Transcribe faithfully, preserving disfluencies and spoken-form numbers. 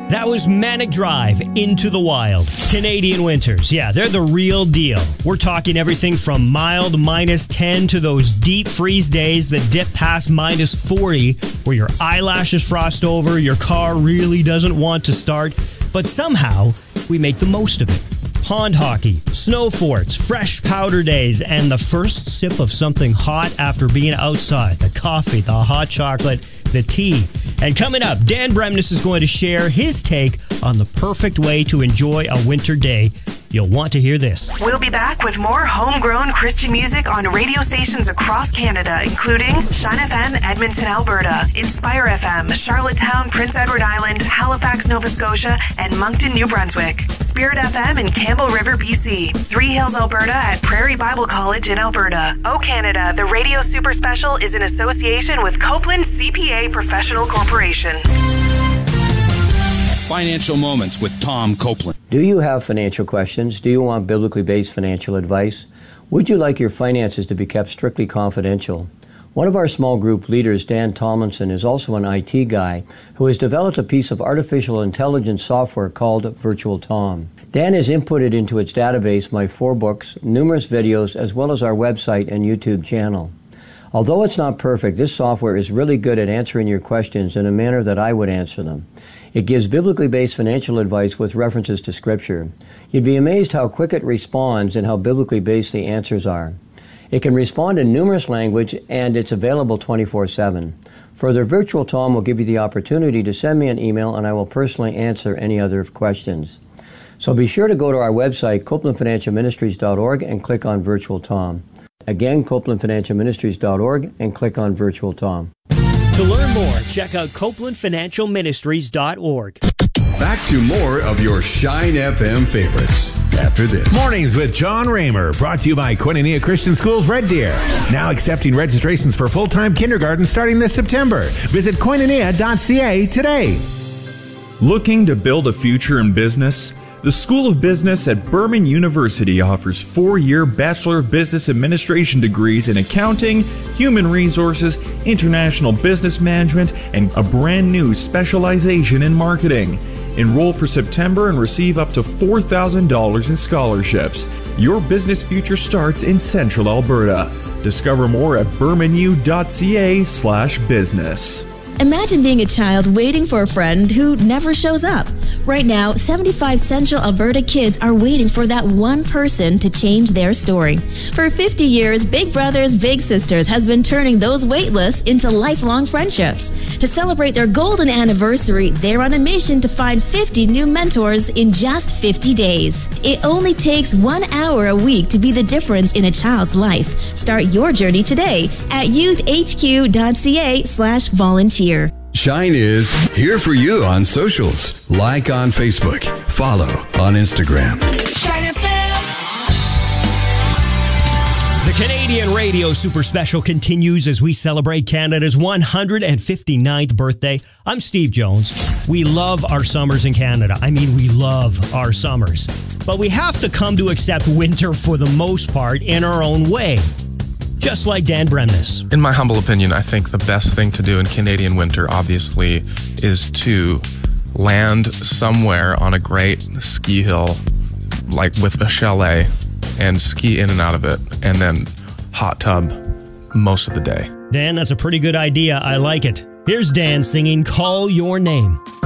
That was Manic Drive, Into the Wild. Canadian winters, yeah, they're the real deal. We're talking everything from mild minus ten to those deep freeze days that dip past minus forty, where your eyelashes frost over, your car really doesn't want to start, but somehow we make the most of it. Pond hockey, snow forts, fresh powder days, and the first sip of something hot after being outside. The coffee, the hot chocolate, the tea. And coming up, Dan Bremnes is going to share his take on the perfect way to enjoy a winter day. You'll want to hear this. We'll be back with more homegrown Christian music on radio stations across Canada, including Shine F M, Edmonton, Alberta, Inspire F M, Charlottetown, Prince Edward Island, Halifax, Nova Scotia, and Moncton, New Brunswick. Spirit F M in Campbell River, B C. Three Hills, Alberta at Prairie Bible College in Alberta. Oh Canada, the Radio Super Special is in association with Copeland C P A Professional Corporation. Financial Moments with Tom Copeland. Do you have financial questions? Do you want biblically based financial advice? Would you like your finances to be kept strictly confidential? One of our small group leaders, Dan Tomlinson, is also an I T guy who has developed a piece of artificial intelligence software called Virtual Tom. Dan has inputted into its database my four books, numerous videos, as well as our website and YouTube channel. Although it's not perfect, this software is really good at answering your questions in a manner that I would answer them. It gives biblically based financial advice with references to Scripture. You'd be amazed how quick it responds and how biblically based the answers are. It can respond in numerous languages, and it's available twenty-four seven. Further, Virtual Tom will give you the opportunity to send me an email, and I will personally answer any other questions. So be sure to go to our website, copeland financial ministries dot org, and click on Virtual Tom. Again, copeland financial ministries dot org, and click on Virtual Tom. To learn more, check out copeland financial ministries dot org. Back to more of your Shine F M favorites after this. Mornings with John Raymer, brought to you by Koinonia Christian Schools Red Deer. Now accepting registrations for full-time kindergarten starting this September. Visit koinonia dot c a today. Looking to build a future in business? The School of Business at Berman University offers four-year Bachelor of Business Administration degrees in accounting, human resources, international business management, and a brand new specialization in marketing. Enroll for September and receive up to four thousand dollars in scholarships. Your business future starts in Central Alberta. Discover more at berman u dot c a slash business. Imagine being a child waiting for a friend who never shows up. Right now, seventy-five Central Alberta kids are waiting for that one person to change their story. For fifty years, Big Brothers Big Sisters has been turning those wait lists into lifelong friendships. To celebrate their golden anniversary, they're on a mission to find fifty new mentors in just fifty days. It only takes one hour a week to be the difference in a child's life. Start your journey today at youth h q dot c a slash volunteer. Shine is here for you on socials. Like on Facebook. Follow on Instagram. Shine F M. The Canadian Radio Super Special continues as we celebrate Canada's one hundred fifty-ninth birthday. I'm Steve Jones. We love our summers in Canada. I mean, we love our summers. But we have to come to accept winter for the most part in our own way. Just like Dan Bremnes. In my humble opinion, I think the best thing to do in Canadian winter, obviously, is to land somewhere on a great ski hill, like with a chalet, and ski in and out of it, and then hot tub most of the day. Dan, that's a pretty good idea. I like it. Here's Dan singing Call Your Name.